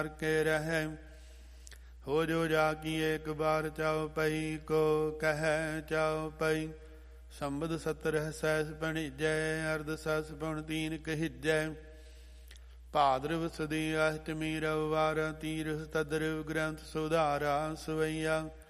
ਕੇ ਰਹਿ। ਹੋ ਜੋ ਜਾ ਕੀ ਏਕ ਬਾਰ ਚਾਉ ਪਈ, ਕੋ ਕਹਿ ਚਾਉ ਪਈ। ਸੰਬਦ 70 ਸੈਸ ਭਣੀਜੈ, ਅਰਧ ਸਸ ਪੁਣ ਤੀਨ ਕਹੀਜੈ। ਭਾਦਰਵ ਸਦੀ ਅਸ਼ਟਮੀ ਰਵਿਵਾਰ, ਤੀਰਥ ਤਦਰਵ ਗ੍ਰੰਥ ਸੁਧਾਰਾ ਸਵਈਆ।